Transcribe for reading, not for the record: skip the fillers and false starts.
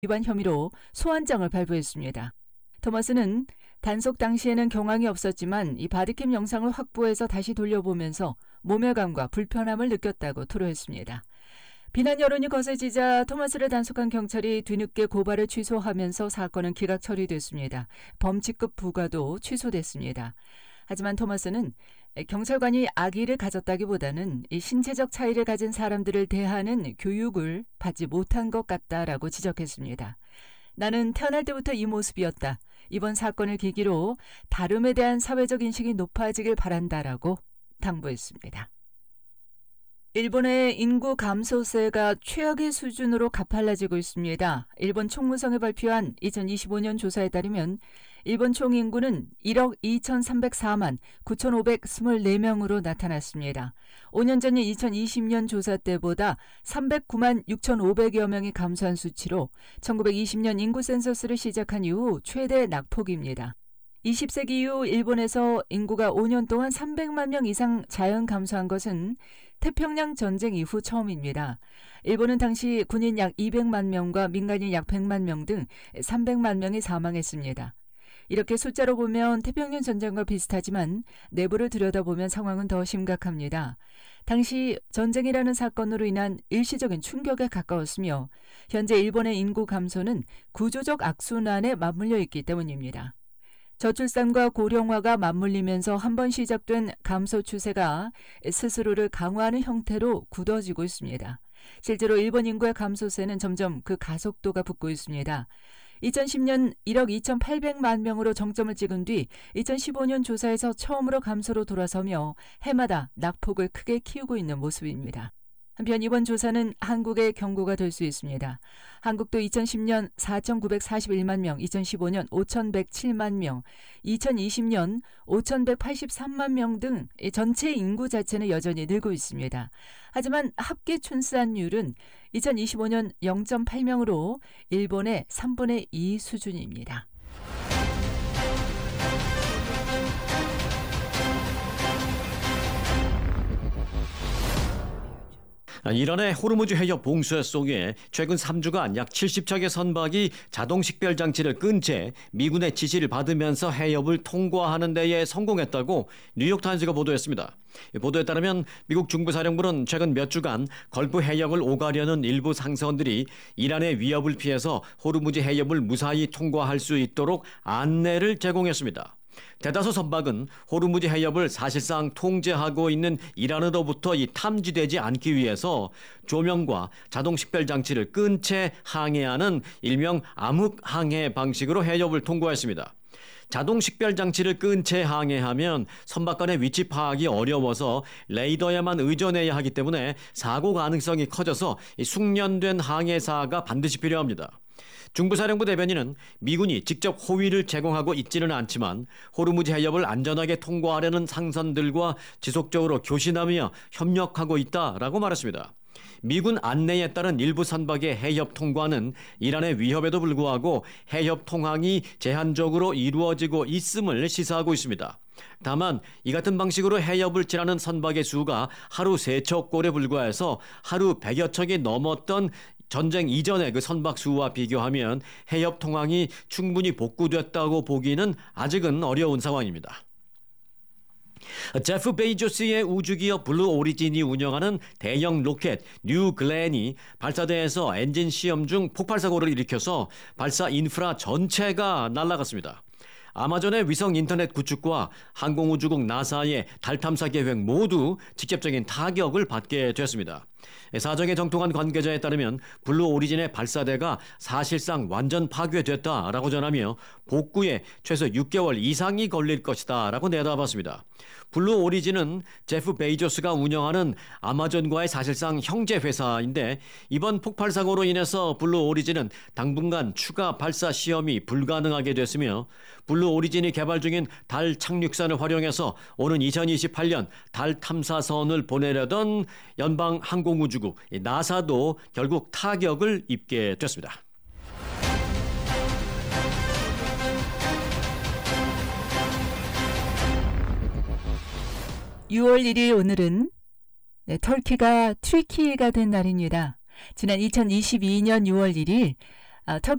위반 혐의로 소환장을 발부했습니다. 토마스는 단속 당시에는 경황이 없었지만 이 바디캠 영상을 확보해서 다시 돌려보면서 모멸감과 불편함을 느꼈다고 토로했습니다. 비난 여론이 거세지자 토마스를 단속한 경찰이 뒤늦게 고발을 취소하면서 사건은 기각 처리됐습니다. 범칙급 부과도 취소됐습니다. 하지만 토마스는 경찰관이 악의를 가졌다기보다는 이 신체적 차이를 가진 사람들을 대하는 교육을 받지 못한 것 같다라고 지적했습니다. 나는 태어날 때부터 이 모습이었다. 이번 사건을 계기로 다름에 대한 사회적 인식이 높아지길 바란다라고 당부했습니다. 일본의 인구 감소세가 최악의 수준으로 가팔라지고 있습니다. 일본 총무성이 발표한 2025년 조사에 따르면 일본 총 인구는 1억 2,304만 9,524명으로 나타났습니다. 5년 전인 2020년 조사 때보다 309만 6,500여 명이 감소한 수치로 1920년 인구 센서스를 시작한 이후 최대 낙폭입니다. 20세기 이후 일본에서 인구가 5년 동안 300만 명 이상 자연 감소한 것은 태평양 전쟁 이후 처음입니다. 일본은 당시 군인 약 200만 명과 민간인 약 100만 명 등 300만 명이 사망했습니다. 이렇게 숫자로 보면 태평양 전쟁과 비슷하지만 내부를 들여다보면 상황은 더 심각합니다. 당시 전쟁이라는 사건으로 인한 일시적인 충격에 가까웠으며 현재 일본의 인구 감소는 구조적 악순환에 맞물려 있기 때문입니다. 저출산과 고령화가 맞물리면서 한번 시작된 감소 추세가 스스로를 강화하는 형태로 굳어지고 있습니다. 실제로 일본 인구의 감소세는 점점 그 가속도가 붙고 있습니다. 2010년 1억 2,800만 명으로 정점을 찍은 뒤 2015년 조사에서 처음으로 감소로 돌아서며 해마다 낙폭을 크게 키우고 있는 모습입니다. 한편 이번 조사는 한국의 경고가 될 수 있습니다. 한국도 2010년 4,941만 명, 2015년 5,107만 명, 2020년 5,183만 명 등 전체 인구 자체는 여전히 늘고 있습니다. 하지만 합계 출산율은 2025년 0.8명으로 일본의 3분의 2 수준입니다. 이란의 호르무즈 해협 봉쇄 속에 최근 3주간 약 70척의 선박이 자동 식별 장치를 끈 채 미군의 지시를 받으면서 해협을 통과하는 데에 성공했다고 뉴욕타임즈가 보도했습니다. 보도에 따르면 미국 중부사령부는 최근 몇 주간 걸프 해역을 오가려는 일부 상선들이 이란의 위협을 피해서 호르무즈 해협을 무사히 통과할 수 있도록 안내를 제공했습니다. 대다수 선박은 호르무즈 해협을 사실상 통제하고 있는 이란으로부터 탐지되지 않기 위해서 조명과 자동 식별 장치를 끈 채 항해하는 일명 암흑 항해 방식으로 해협을 통과했습니다. 자동 식별 장치를 끈 채 항해하면 선박 간의 위치 파악이 어려워서 레이더에만 의존해야 하기 때문에 사고 가능성이 커져서 숙련된 항해사가 반드시 필요합니다. 중부사령부 대변인은 미군이 직접 호위를 제공하고 있지는 않지만 호르무즈 해협을 안전하게 통과하려는 상선들과 지속적으로 교신하며 협력하고 있다라고 말했습니다. 미군 안내에 따른 일부 선박의 해협 통과는 이란의 위협에도 불구하고 해협 통항이 제한적으로 이루어지고 있음을 시사하고 있습니다. 다만 이 같은 방식으로 해협을 지나는 선박의 수가 하루 3척꼴에 불과해서 하루 100여 척이 넘었던 전쟁 이전의 그 선박 수와 비교하면 해협 통항이 충분히 복구됐다고 보기는 아직은 어려운 상황입니다. 제프 베이조스의 우주기업 블루 오리진이 운영하는 대형 로켓 뉴 글렌이 발사대에서 엔진 시험 중 폭발 사고를 일으켜서 발사 인프라 전체가 날아갔습니다. 아마존의 위성 인터넷 구축과 항공우주국 나사의 달 탐사 계획 모두 직접적인 타격을 받게 됐습니다. 사정에 정통한 관계자에 따르면 블루 오리진의 발사대가 사실상 완전 파괴됐다라고 전하며 복구에 최소 6개월 이상이 걸릴 것이다라고 내다봤습니다. 블루 오리진은 제프 베이조스가 운영하는 아마존과의 사실상 형제 회사인데 이번 폭발 사고로 인해서 블루 오리진은 당분간 추가 발사 시험이 불가능하게 됐으며 블루 오리진이 개발 중인 달 착륙선을 활용해서 오는 2028년 달 탐사선을 보내려던 연방 항공우주국 나사도 결국 타격을 입게 됐습니다. 6월 1일 오늘은 터키가 트리키가 된 날입니다. 지난 2022년 6월 1일 터키